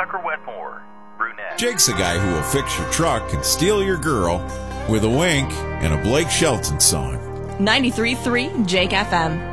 Tucker Wetmore, brunette. Jake's the guy who will fix your truck and steal your girl with a wink and a Blake Shelton song. 93.3 Jake FM.